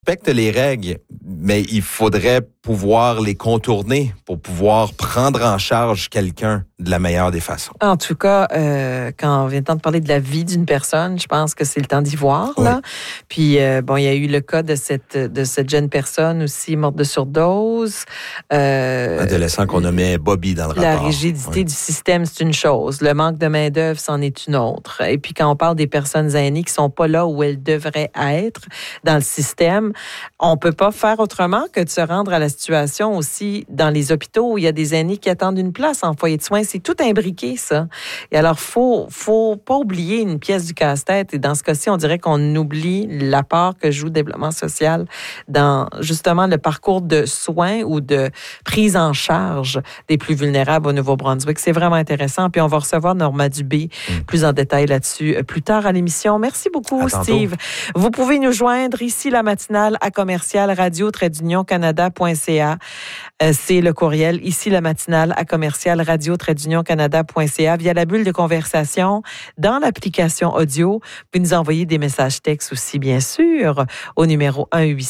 Respecte les règles, mais il faudrait pouvoir les contourner pour pouvoir prendre en charge quelqu'un de la meilleure des façons. En tout cas, quand on vient le temps de parler de la vie d'une personne, je pense que c'est le temps d'y voir. Oui. Là. Puis, il y a eu le cas de cette jeune personne aussi morte de surdose. Adolescent qu'on nommait Bobby dans le rapport. La rigidité du système, c'est une chose. Le manque de main-d'œuvre, c'en est une autre. Et puis, quand on parle des personnes aînées qui sont pas là où elles devraient être dans le système, on peut pas faire autrement que de se rendre à la situation aussi dans les hôpitaux où il y a des aînés qui attendent une place en foyer de soins. C'est tout imbriqué, ça. Et alors, faut pas oublier une pièce du casse-tête. Et dans ce cas-ci, on dirait qu'on oublie l'apport que joue le développement social dans, justement, le parcours de soins ou de prise en charge des plus vulnérables au Nouveau-Brunswick. C'est vraiment intéressant. Puis, on va recevoir Norma Dubé plus en détail là-dessus plus tard à l'émission. Merci beaucoup, Steve. Vous pouvez nous joindre ici la matinale à commercial radio-canada.ca. C'est le courriel ici la matinale à commercial radio-canada.ca via la bulle de conversation dans l'application audio. Vous pouvez nous envoyer des messages textes aussi, bien sûr, au numéro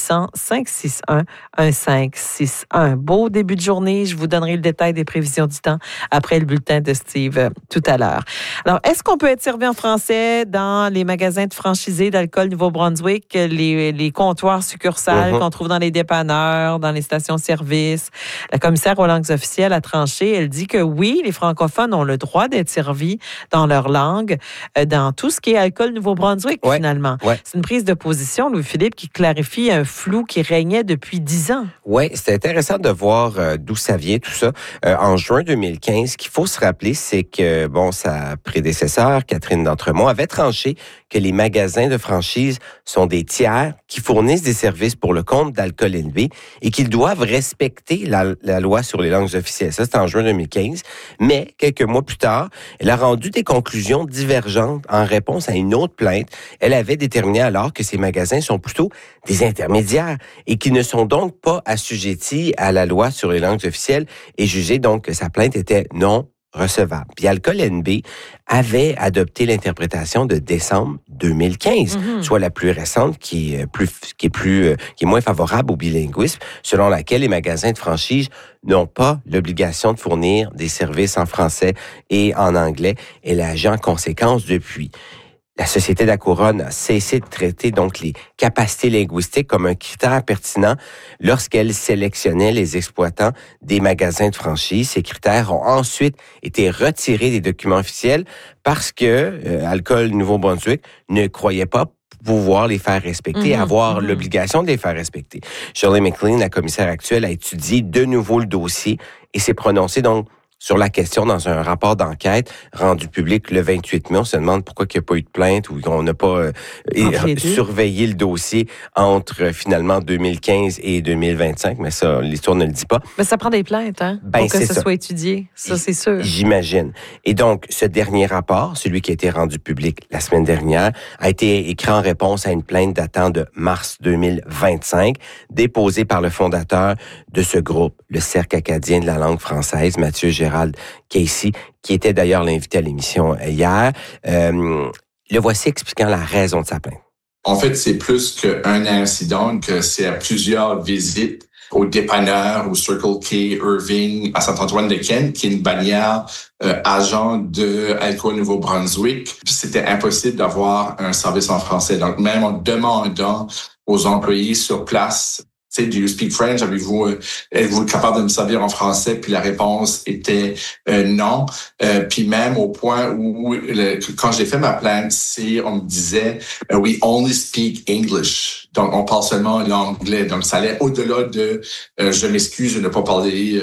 1-800-561-1561. Beau début de journée. Je vous donnerai le détail des prévisions du temps après le bulletin de Steve tout à l'heure. Alors, est-ce qu'on peut être servi en français dans les magasins de franchisés d'alcool Nouveau-Brunswick, les comptoirs succursales qu'on trouve dans les dépanneurs, dans les stations-service? La commissaire aux langues officielles a tranché. Elle dit que oui, les francophones ont le droit d'être servis dans leur langue, dans tout ce qui est alcool Nouveau-Brunswick, finalement. Ouais. C'est une prise de position, Louis-Philippe, qui clarifie un flou qui régnait depuis 10 ans. Oui, c'est intéressant de voir d'où ça vient, tout ça. En juin 2015, ce qu'il faut se rappeler, c'est que, sa prédécesseur, Catherine D'Entremont, avait tranché que les magasins de franchise sont des tiers qui fournissent des services pour le compte d'Alcool NB et qu'ils doivent respecter la loi sur les langues officielles. Ça, c'est en juin 2015. Mais, quelques mois plus tard, elle a rendu des conclusions divergentes en réponse à une autre plainte. Elle avait déterminé alors que ces magasins sont plutôt des intermédiaires et qui ne sont donc pas assujettis à la loi sur les langues officielles et jugé donc que sa plainte était non recevable. Puis Alcool NB avait adopté l'interprétation de décembre 2015, soit la plus récente, qui est moins favorable au bilinguisme, selon laquelle les magasins de franchise n'ont pas l'obligation de fournir des services en français et en anglais. Elle a agi en conséquence depuis. La Société de la Couronne a cessé de traiter donc les capacités linguistiques comme un critère pertinent lorsqu'elle sélectionnait les exploitants des magasins de franchise. Ces critères ont ensuite été retirés des documents officiels parce que Alcool Nouveau-Brunswick ne croyait pas pouvoir les faire respecter, avoir l'obligation de les faire respecter. Shirley McLean, la commissaire actuelle, a étudié de nouveau le dossier et s'est prononcée donc sur la question dans un rapport d'enquête rendu public le 28 mai. On se demande pourquoi il n'y a pas eu de plainte ou qu'on n'a pas surveillé le dossier entre finalement 2015 et 2025, mais ça, l'histoire ne le dit pas. Mais ça prend des plaintes, pour que ça soit étudié. Ça, c'est sûr. J'imagine. Et donc, ce dernier rapport, celui qui a été rendu public la semaine dernière, a été écrit en réponse à une plainte datant de mars 2025, déposée par le fondateur de ce groupe, le Cercle acadien de la langue française, Mathieu Gérald Casey, qui était d'ailleurs l'invité à l'émission hier. Le voici expliquant la raison de sa plainte. En fait, c'est plus qu'un incident, que c'est à plusieurs visites au dépanneur, au Circle K, Irving, à Saint-Antoine-de-Kent, qui est une bannière agent de Alcool Nouveau-Brunswick. C'était impossible d'avoir un service en français. Donc, même en demandant aux employés sur place, do you speak French? Êtes-vous capable de me servir en français? Puis la réponse était non. Puis même au point où, quand j'ai fait ma plainte, on me disait we only speak English. Donc, on parle seulement l'anglais. Donc, ça allait au-delà de je m'excuse de ne pas parler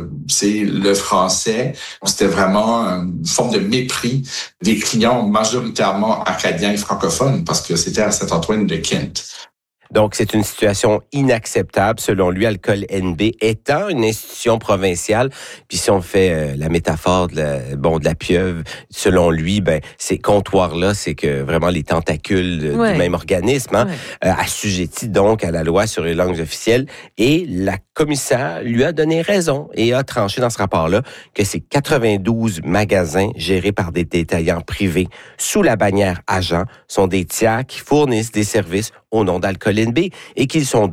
le français. C'était vraiment une forme de mépris des clients majoritairement acadiens et francophones parce que c'était à Saint-Antoine-de-Kent. Donc, c'est une situation inacceptable, selon lui, Alcool NB étant une institution provinciale. Puis si on fait la métaphore de la pieuvre, selon lui, ces comptoirs-là, c'est que vraiment les tentacules du même organisme, assujettis donc à la loi sur les langues officielles. Et la commissaire lui a donné raison et a tranché dans ce rapport-là que ces 92 magasins gérés par des détaillants privés sous la bannière agent sont des tiers qui fournissent des services au nom d'Alcool NB et qu'ils sont